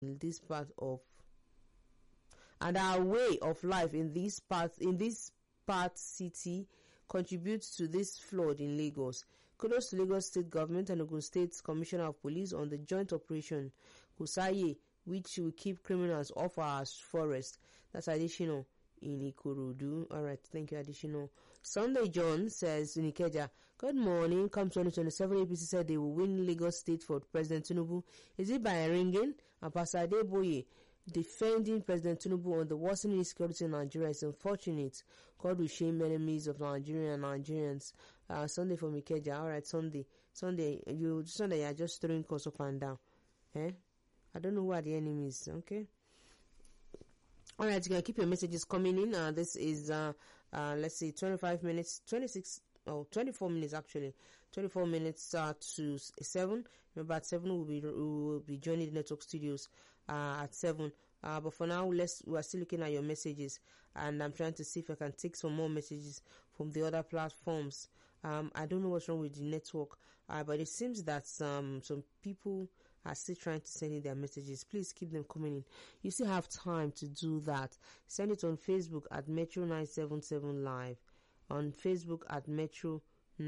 this part of and our way of life in this part city contributes to this flood in Lagos. Kudos to Lagos State Government and Ogun State Commissioner of Police on the joint operation Kusaye, which will keep criminals off our forest. That's additional in Ikorodu. Alright, thank you, additional. Sunday John says in Ikeja, good morning. Come 2027, APC said they will win Lagos State for President Tinubu. Is it by ringing? And Pastor Adeboye defending President Tinubu on the worsening insecurity in Nigeria is unfortunate. God will shame enemies of Nigeria and Nigerians. Sunday from Ikeja. Alright, Sunday you are just throwing cause up and down. I don't know who are the enemies. Okay. Alright, you can keep your messages coming in. This is let's see, 24 minutes actually. 24 minutes to 7. Remember at 7 we will be joining the network studios at 7. But for now, we are still looking at your messages, and I'm trying to see if I can take some more messages from the other platforms. I don't know what's wrong with the network, but it seems that some people are still trying to send in their messages. Please keep them coming in. You still have time to do that. Send it on Facebook at Metro 977 Live. On Facebook at Metro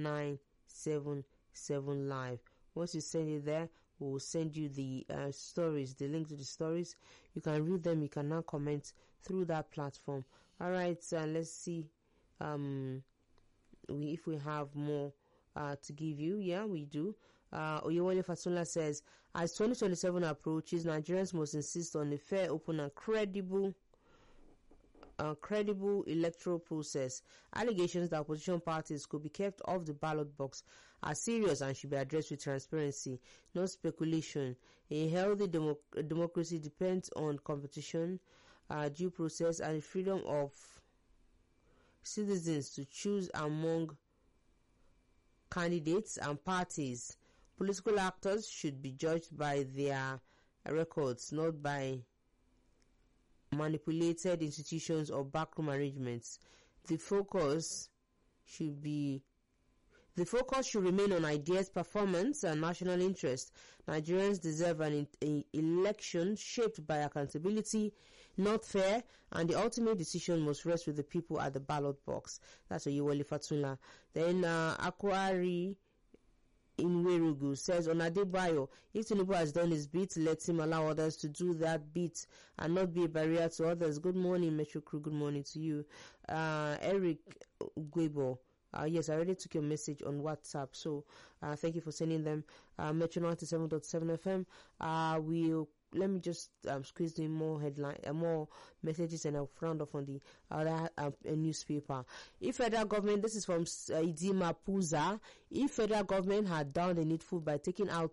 977 Live. Once you send it there, we will send you the stories, the link to the stories. You can read them. You can now comment through that platform. Alright, let's see if we have more to give you. Yeah, we do. Oyewole Fatunla says, as 2027 approaches, Nigerians must insist on a fair, open and credible electoral process. Allegations that opposition parties could be kept off the ballot box are serious and should be addressed with transparency, no speculation. A healthy democracy depends on competition, due process, and the freedom of citizens to choose among candidates and parties. Political actors should be judged by their records, not by manipulated institutions or backroom arrangements. The focus should remain on ideas, performance, and national interest. Nigerians deserve an election shaped by accountability, not fair, and the ultimate decision must rest with the people at the ballot box. That's Oyewole Fatunla. Then Akwari Inwerugu says on Adebayo, if Tinubu has done his bit, let him allow others to do that bit and not be a barrier to others. Good morning, Metro Crew. Good morning to you. Eric Gwebo. Yes, I already took your message on WhatsApp, so thank you for sending them. Metro 97.7 FM. Let me just squeeze in more more messages, and I'll round off on the other newspaper. If federal government, this is from Idima Puza, if federal government had done the needful by making our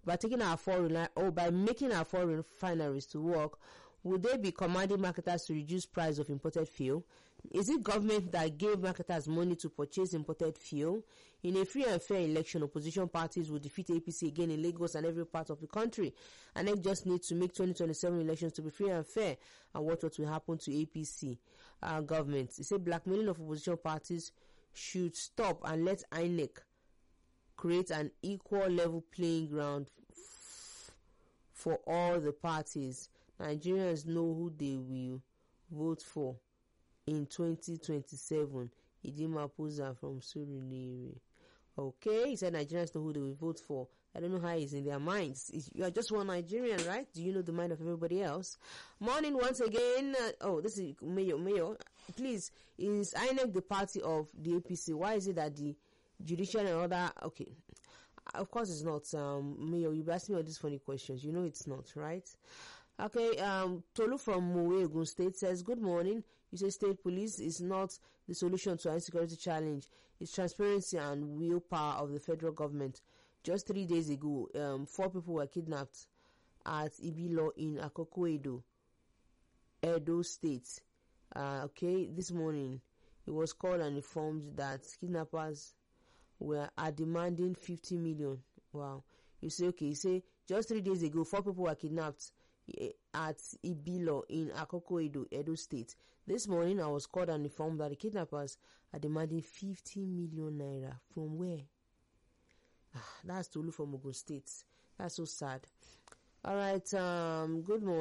foreign refineries to work, would they be commanding marketers to reduce price of imported fuel? Is it government that gave marketers money to purchase imported fuel? In a free and fair election, opposition parties will defeat APC again in Lagos and every part of the country. And they just need to make 2027 elections to be free and fair, and watch what will happen to APC government. They say blackmailing of opposition parties should stop and let INEC create an equal level playing ground for all the parties. Nigerians know who they will vote for in 2027. Idima Puza from Surulere. Okay, he said Nigerians know who they will vote for. I don't know how it's in their minds. You are just one Nigerian, right? Do you know the mind of everybody else? Morning once again. This is Mayor. Please, is INEC the party of the APC? Why is it that the judicial and other... Okay. Of course it's not. Mayor, you've asked me all these funny questions. You know it's not, right? Okay, Tolu from Mowe, Ogun State says, good morning. You say state police is not the solution to our insecurity challenge. It's transparency and willpower of the federal government. Just 3 days ago, 4 people were kidnapped at Ibilo in Akoko, Edo State. This morning, it was called and informed that kidnappers are demanding 50 million. Wow. You say just 3 days ago, 4 people were kidnapped at Ibilo in Akoko, Edo State. This morning, I was called and informed that the kidnappers are demanding 50 million naira. From where? That's Tolu from Ogun State. That's so sad. All right. Good morning.